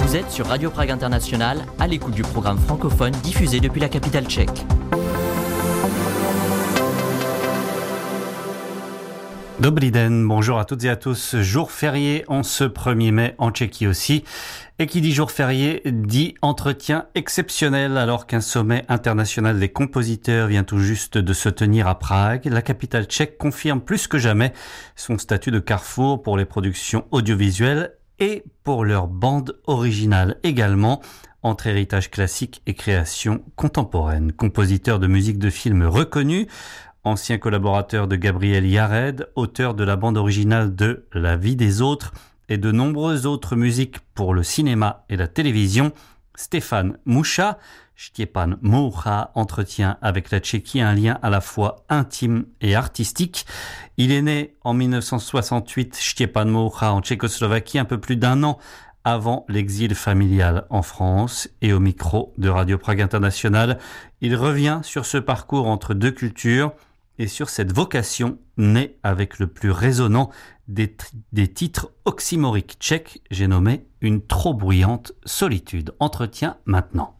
Vous êtes sur Radio Prague International, à l'écoute du programme francophone diffusé depuis la capitale tchèque. Dobrý den, bonjour à toutes et à tous. Jour férié en ce 1er mai en Tchéquie aussi. Et qui dit jour férié dit entretien exceptionnel alors qu'un sommet international des compositeurs vient tout juste de se tenir à Prague. La capitale tchèque confirme plus que jamais son statut de carrefour pour les productions audiovisuelles et pour leur bande originale également, entre héritage classique et création contemporaine. Compositeur de musique de film reconnu, ancien collaborateur de Gabriel Yared, auteur de la bande originale de La vie des autres et de nombreuses autres musiques pour le cinéma et la télévision, Stefan Moucha, Stjepan Moucha, entretient avec la Tchéquie un lien à la fois intime et artistique. Il est né en 1968, Stjepan Moucha, en Tchécoslovaquie, un peu plus d'un an avant l'exil familial en France, et au micro de Radio Prague International, il revient sur ce parcours entre deux cultures et sur cette vocation née avec le plus résonnant des titres oxymoriques tchèques, j'ai nommé Une trop bruyante solitude. Entretien maintenant.